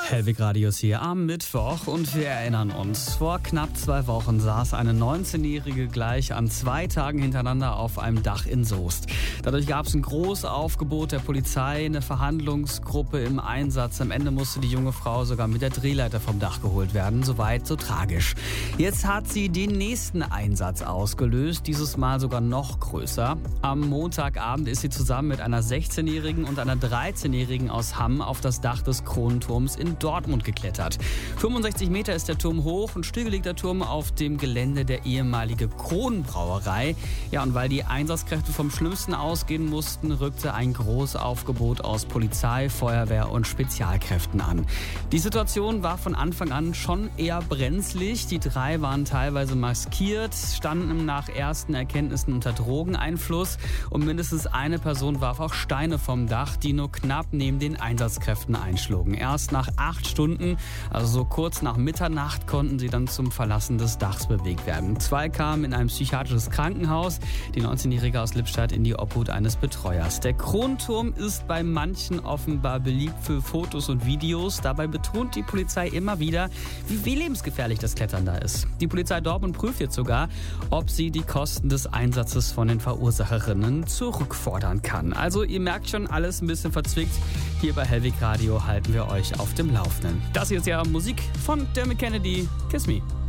Hellwig Radius hier am Mittwoch und wir erinnern uns, vor knapp 2 Wochen saß eine 19-Jährige gleich an 2 Tagen hintereinander auf einem Dach in Soest. Dadurch gab es ein großes Aufgebot der Polizei, eine Verhandlungsgruppe im Einsatz. Am Ende musste die junge Frau sogar mit der Drehleiter vom Dach geholt werden. Soweit, so tragisch. Jetzt hat sie den nächsten Einsatz ausgelöst, dieses Mal sogar noch größer. Am Montagabend ist sie zusammen mit einer 16-Jährigen und einer 13-Jährigen aus Hamm auf das Dach des Kronturms in Dortmund geklettert. 65 Meter ist der Turm hoch, ein stillgelegter Turm auf dem Gelände der ehemaligen Kronbrauerei. Ja, und weil die Einsatzkräfte vom Schlimmsten ausgehen mussten, rückte ein Großaufgebot aus Polizei, Feuerwehr und Spezialkräften an. Die Situation war von Anfang an schon eher brenzlig. Die 3 waren teilweise maskiert, standen nach ersten Erkenntnissen unter Drogeneinfluss und mindestens eine Person warf auch Steine vom Dach, die nur knapp neben den Einsatzkräften einschlugen. Erst nach 8 Stunden, also so kurz nach Mitternacht, konnten sie dann zum Verlassen des Dachs bewegt werden. 2 kamen in ein psychiatrisches Krankenhaus, die 19-Jährige aus Lippstadt in die Obhut eines Betreuers. Der Kronturm ist bei manchen offenbar beliebt für Fotos und Videos. Dabei betont die Polizei immer wieder, wie lebensgefährlich das Klettern da ist. Die Polizei Dortmund prüft jetzt sogar, ob sie die Kosten des Einsatzes von den Verursacherinnen zurückfordern kann. Also ihr merkt schon, alles ein bisschen verzwickt. Hier bei Hellwig Radio halten wir euch auf dem Laufenden. Das hier ist ja Musik von Dermot Kennedy, Kiss Me.